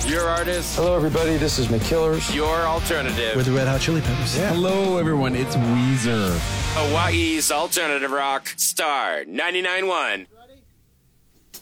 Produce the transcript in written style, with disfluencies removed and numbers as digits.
Your artist. Hello, everybody. This is McKillers. Your alternative. With the Red Hot Chili Peppers. Yeah. Hello, everyone. It's Weezer. Hawaii's alternative rock. Star 99.1.